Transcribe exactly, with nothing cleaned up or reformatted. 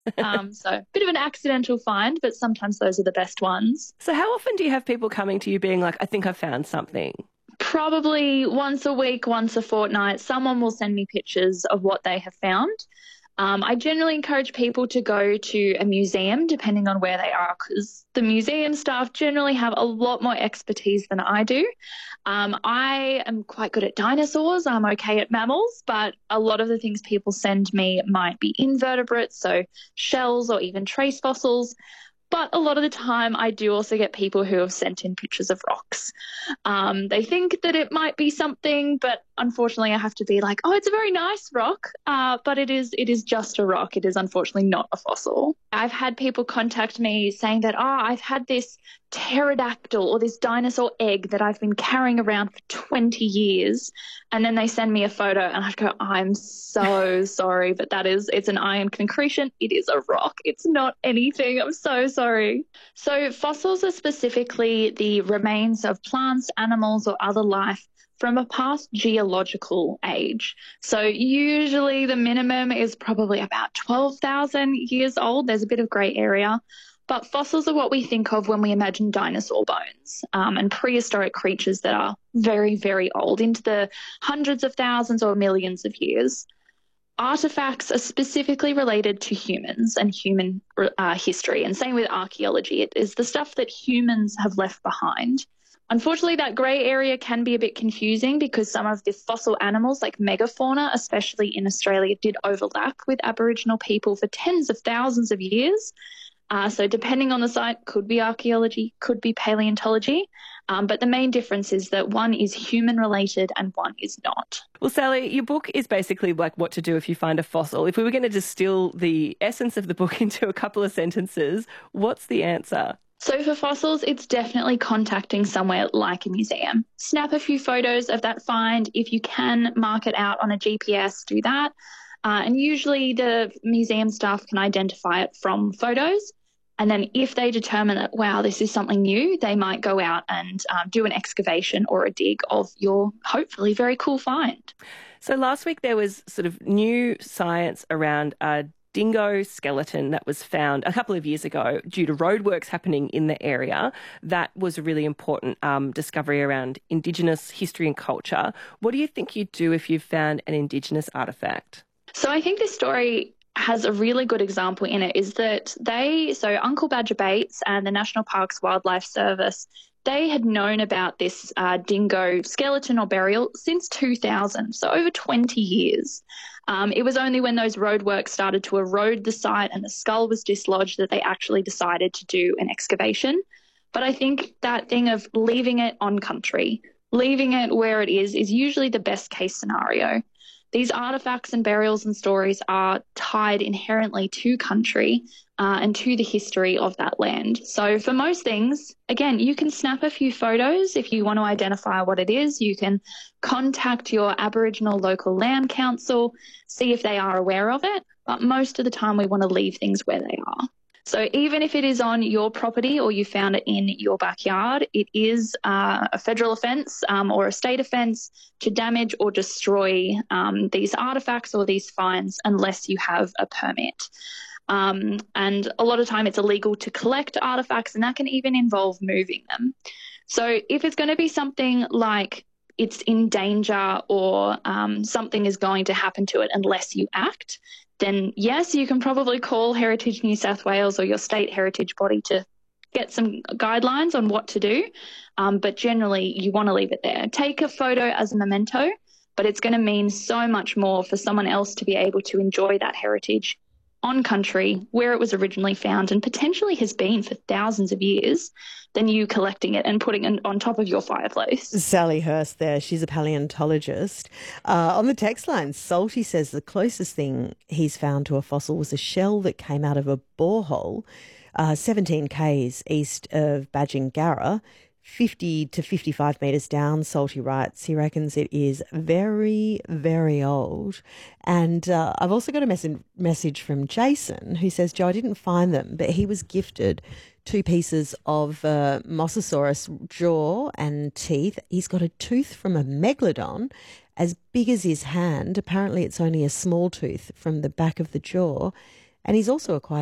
Um, so bit of an accidental find, but sometimes those are the best ones. So how often do you have people coming to you being like, I think I found something? Probably once a week, once a fortnight, someone will send me pictures of what they have found. Um, I generally encourage people to go to a museum, depending on where they are, because the museum staff generally have a lot more expertise than I do. Um, I am quite good at dinosaurs. I'm okay at mammals, but a lot of the things people send me might be invertebrates, so shells or even trace fossils. But a lot of the time, I do also get people who have sent in pictures of rocks. Um, they think that it might be something, but unfortunately, I have to be like, "Oh, it's a very nice rock," uh, but it is it is just a rock. It is unfortunately not a fossil. I've had people contact me saying that, "Oh, I've had this pterodactyl or this dinosaur egg that I've been carrying around for twenty years," and then they send me a photo, and I go, "I'm so sorry, but that is it's an iron concretion. It is a rock. It's not anything. I'm so sorry." So fossils are specifically the remains of plants, animals, or other life from a past geological age. So usually the minimum is probably about twelve thousand years old. There's a bit of grey area. But fossils are what we think of when we imagine dinosaur bones um, and prehistoric creatures that are very, very old, into the hundreds of thousands or millions of years. Artifacts are specifically related to humans and human uh, history, and same with archaeology. It is the stuff that humans have left behind. Unfortunately, that grey area can be a bit confusing because some of the fossil animals, like megafauna, especially in Australia, did overlap with Aboriginal people for tens of thousands of years. Uh, so depending on the site, could be archaeology, could be paleontology. Um, but the main difference is that one is human related and one is not. Well, Sally, your book is basically like what to do if you find a fossil. If we were going to distill the essence of the book into a couple of sentences, what's the answer? So for fossils, it's definitely contacting somewhere like a museum. Snap a few photos of that find. If you can, mark it out on a G P S, do that. Uh, and usually the museum staff can identify it from photos. And then if they determine that, wow, this is something new, they might go out and um, do an excavation or a dig of your hopefully very cool find. So last week there was sort of new science around a dingo skeleton that was found a couple of years ago due to roadworks happening in the area. That was a really important um, discovery around Indigenous history and culture. What do you think you'd do if you found an Indigenous artefact? So I think this story has a really good example in it is that they, so Uncle Badger Bates and the National Parks Wildlife Service, they had known about this uh, dingo skeleton or burial since two thousand, so over twenty years. Um, it was only when those roadworks started to erode the site and the skull was dislodged that they actually decided to do an excavation. But I think that thing of leaving it on country, leaving it where it is, is usually the best case scenario. These artifacts and burials and stories are tied inherently to country uh, and to the history of that land. So for most things, again, you can snap a few photos if you want to identify what it is. You can contact your Aboriginal local land council, see if they are aware of it. But most of the time, we want to leave things where they are. So even if it is on your property or you found it in your backyard, it is uh, a federal offence um, or a state offence to damage or destroy um, these artefacts or these finds unless you have a permit. Um, and a lot of time it's illegal to collect artefacts, and that can even involve moving them. So if it's going to be something like it's in danger or um, something is going to happen to it unless you act, then yes, you can probably call Heritage New South Wales or your state heritage body to get some guidelines on what to do. Um, but generally, you want to leave it there. Take a photo as a memento, but it's going to mean so much more for someone else to be able to enjoy that heritage on country where it was originally found and potentially has been for thousands of years than you collecting it and putting it on top of your fireplace. Sally Hurst there, she's a paleontologist. Uh, on the text line, Salty says the closest thing he's found to a fossil was a shell that came out of a borehole uh, seventeen kays east of Badgingarra, fifty to fifty-five metres down. Salty writes, he reckons it is very, very old. And uh, I've also got a mes- message from Jason who says, Joe, I didn't find them, but he was gifted two pieces of uh, Mosasaurus jaw and teeth. He's got a tooth from a megalodon as big as his hand. Apparently it's only a small tooth from the back of the jaw. And he's also acquired